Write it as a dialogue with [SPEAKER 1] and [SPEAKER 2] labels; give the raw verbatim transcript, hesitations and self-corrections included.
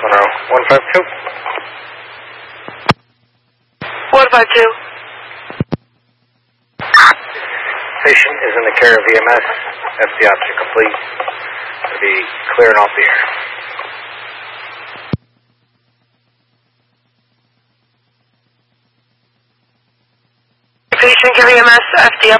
[SPEAKER 1] Monroe, one five two.
[SPEAKER 2] one five two.
[SPEAKER 1] Patient is in the care of E M S. F D option complete. To be clear and off the air.
[SPEAKER 2] Patient, give E M S, F D